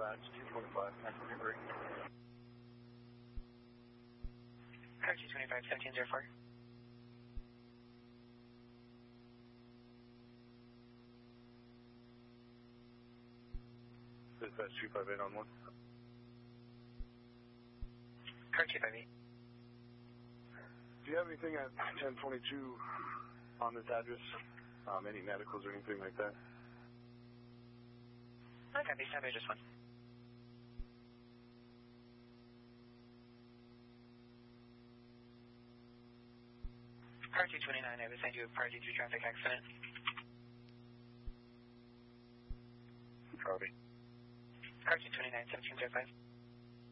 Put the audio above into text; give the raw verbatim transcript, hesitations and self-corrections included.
batch, two twenty-five, nine twenty-three. Car two twenty-five, seventeen oh four. Dispatch two five eight on one. Car two five eight. Do you have anything at ten twenty-two on this address? Um, any medicals or anything like that? I copy, stand by just one. Car two twenty-nine, I would send you a party to traffic accident. Copy. Car two twenty-nine, seventeen oh five.